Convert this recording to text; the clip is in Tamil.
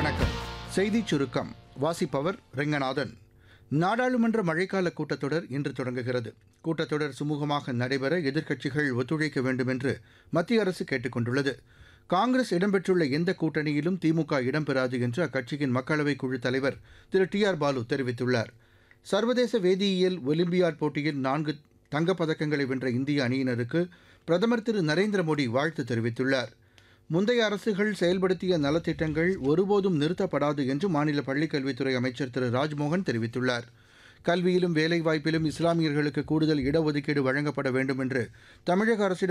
வணக்கம். செய்திச் சுருக்கம் வாசிப்பவர் ரெங்கநாதன். நாடாளுமன்ற மழைக்கால கூட்டத்தொடர் இன்று தொடங்குகிறது. கூட்டத்தொடர் சுமூகமாக நடைபெற எதிர்க்கட்சிகள் ஒத்துழைக்க வேண்டும் என்று மத்திய அரசு கேட்டுக் கொண்டுள்ளது. காங்கிரஸ் இடம்பெற்றுள்ள எந்த கூட்டணியிலும் திமுக இடம்பெறாது என்று அக்கட்சியின் மக்களவைக் குழுத் தலைவர் திரு டி.ஆர். பாலு தெரிவித்துள்ளார். சர்வதேச வேதியியல் ஒலிம்பியாட் போட்டியில் 4 தங்கப்பதக்கங்களை வென்ற இந்திய அணியினருக்கு பிரதமர் திரு நரேந்திர மோடி வாழ்த்து தெரிவித்துள்ளார். முந்தைய அரசுகள் செயல்படுத்திய நலத்திட்டங்கள் ஒருபோதும் நிறுத்தப்படாது என்று மாநில பள்ளிக்கல்வித்துறை அமைச்சர் திரு ராஜ்மோகன் தெரிவித்துள்ளார். கல்வியிலும் வேலைவாய்ப்பிலும் இஸ்லாமியர்களுக்கு கூடுதல் இடஒதுக்கீடு வழங்கப்பட வேண்டும் என்று தமிழக அரசிடம்